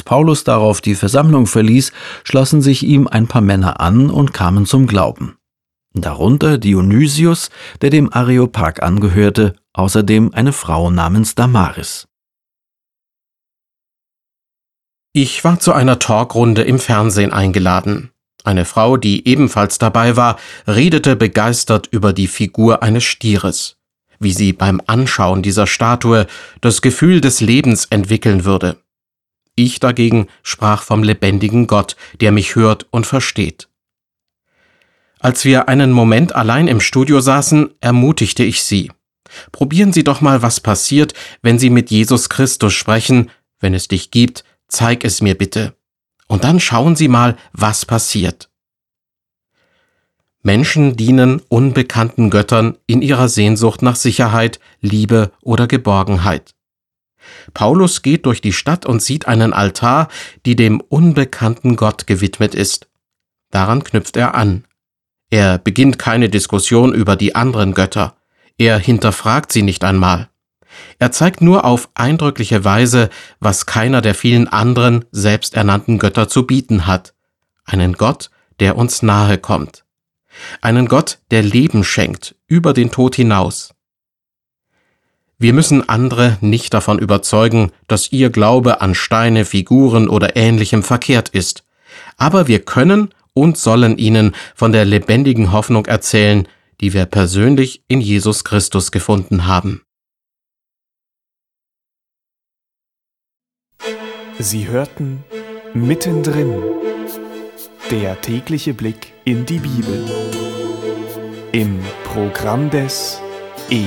Paulus darauf die Versammlung verließ, schlossen sich ihm ein paar Männer an und kamen zum Glauben. Darunter Dionysius, der dem Areopag angehörte, außerdem eine Frau namens Damaris. Ich war zu einer Talkrunde im Fernsehen eingeladen. Eine Frau, die ebenfalls dabei war, redete begeistert über die Figur eines Stieres, wie sie beim Anschauen dieser Statue das Gefühl des Lebens entwickeln würde. Ich dagegen sprach vom lebendigen Gott, der mich hört und versteht. Als wir einen Moment allein im Studio saßen, ermutigte ich sie. Probieren Sie doch mal, was passiert, wenn Sie mit Jesus Christus sprechen. Wenn es dich gibt, zeig es mir bitte. Und dann schauen Sie mal, was passiert. Menschen dienen unbekannten Göttern in ihrer Sehnsucht nach Sicherheit, Liebe oder Geborgenheit. Paulus geht durch die Stadt und sieht einen Altar, die dem unbekannten Gott gewidmet ist. Daran knüpft er an. Er beginnt keine Diskussion über die anderen Götter. Er hinterfragt sie nicht einmal. Er zeigt nur auf eindrückliche Weise, was keiner der vielen anderen selbsternannten Götter zu bieten hat. Einen Gott, der uns nahe kommt. Einen Gott, der Leben schenkt, über den Tod hinaus. Wir müssen andere nicht davon überzeugen, dass ihr Glaube an Steine, Figuren oder Ähnlichem verkehrt ist. Aber wir können und sollen ihnen von der lebendigen Hoffnung erzählen, die wir persönlich in Jesus Christus gefunden haben. Sie hörten Mittendrin, der tägliche Blick in die Bibel. Im Programm des